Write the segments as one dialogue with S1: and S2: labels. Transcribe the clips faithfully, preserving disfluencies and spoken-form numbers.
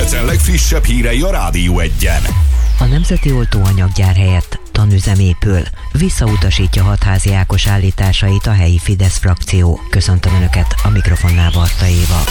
S1: Debrecen legfrissebb hírei a Rádió Egyen.
S2: A Nemzeti Oltóanyaggyár helyett tanüzem épül. Visszautasítja Hatházi Ákos állításait a helyi Fidesz frakció. Köszöntöm Önöket, a mikrofonnál Varta Éva.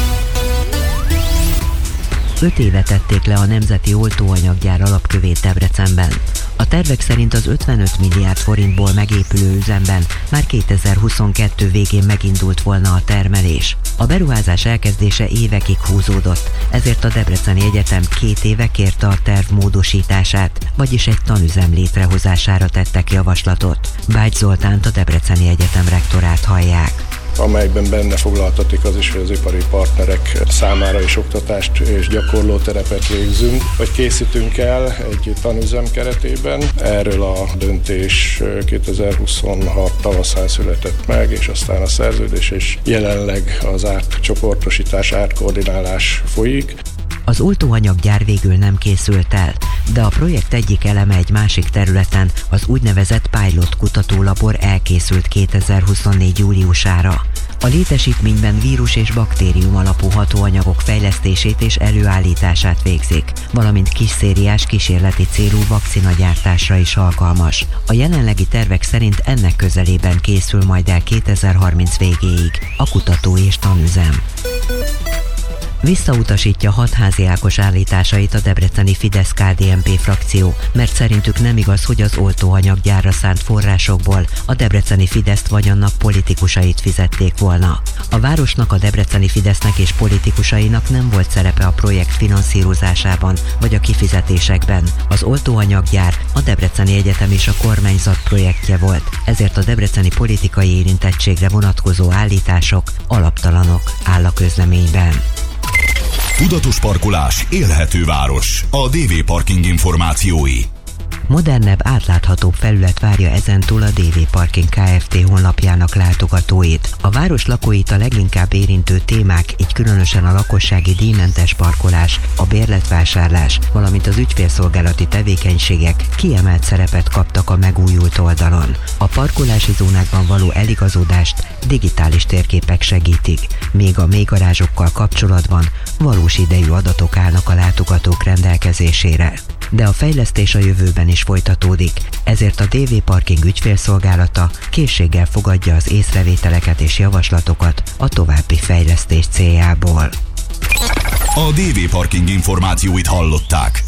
S2: Öt éve tették le a Nemzeti Oltóanyaggyár alapkövét Debrecenben. A tervek szerint az ötvenöt milliárd forintból megépülő üzemben már kétezer-huszonkettő végén megindult volna a termelés. A beruházás elkezdése évekig húzódott, ezért a Debreceni Egyetem két éve kérte a terv módosítását, vagyis egy tanüzem létrehozására tettek javaslatot. Bács Zoltánt, a Debreceni Egyetem rektorát hallják.
S3: Amelyben benne foglaltatik az is, hogy az ipari partnerek számára is oktatást és gyakorló terepet végzünk, vagy készítünk el egy tanüzem keretében. Erről a döntés kétezer-huszonhat tavaszán született meg, és aztán a szerződés, és jelenleg az átcsoportosítás, átkoordinálás folyik.
S2: Az oltóanyaggyár végül nem készült el, de a projekt egyik eleme egy másik területen, az úgynevezett Pilot kutatólabor elkészült kétezer-huszonnégy júliusára. A létesítményben vírus és baktérium alapú hatóanyagok fejlesztését és előállítását végzik, valamint kisszériás kísérleti célú vakcinagyártásra is alkalmas. A jelenlegi tervek szerint ennek közelében készül majd el kétezer-harminc végéig a kutató és tanüzem. Visszautasítja Hatházi Ákos állításait a debreceni Fidesz-ká dé en pé frakció, mert szerintük nem igaz, hogy az oltóanyaggyárra szánt forrásokból a debreceni Fideszt vagy annak politikusait fizették volna. A városnak, a debreceni Fidesznek és politikusainak nem volt szerepe a projekt finanszírozásában vagy a kifizetésekben. Az oltóanyaggyár a Debreceni Egyetem és a kormányzat projektje volt, ezért a debreceni politikai érintettségre vonatkozó állítások alaptalanok, áll a közleményben.
S1: Tudatos parkolás, élhető város. A dé vé Parking információi.
S2: Modernebb, átláthatóbb felület várja ezentúl a dé vé Parking Kft. Honlapjának látogatóit. A város lakóit a leginkább érintő témák, így különösen a lakossági díjmentes parkolás, a bérletvásárlás, valamint az ügyfélszolgálati tevékenységek kiemelt szerepet kaptak a megújult oldalon. A parkolási zónákban való eligazódást digitális térképek segítik, még a mélygarázsokkal kapcsolatban valós idejű adatok állnak a látogatók rendelkezésére. De a fejlesztés a jövőben is folytatódik, ezért a dé vé Parking ügyfélszolgálata készséggel fogadja az észrevételeket és javaslatokat a további fejlesztés céljából.
S1: A dé vé Parking információit hallották.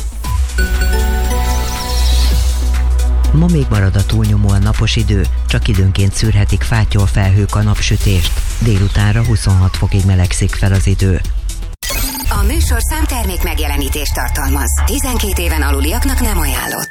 S2: Ma még marad a túlnyomóan napos idő, csak időnként szűrhetik fátyol felhők a napsütést. Délutánra huszonhat fokig melegszik fel az idő.
S4: A műsorszám termék megjelenítést tartalmaz. tizenkét éven aluliaknak nem ajánlott.